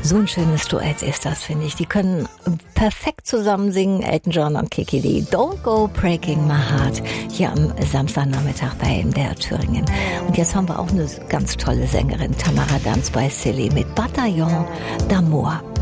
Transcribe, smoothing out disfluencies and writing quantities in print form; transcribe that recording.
So ein schönes Duett ist das, finde ich. Die können perfekt zusammen singen, Elton John und Kiki Lee. Don't Go Breaking My Heart, hier am Samstagnachmittag bei MDR Thüringen. Und jetzt haben wir auch eine ganz tolle Sängerin, Tamara Danz bei Silly mit Bataillon d'Amour.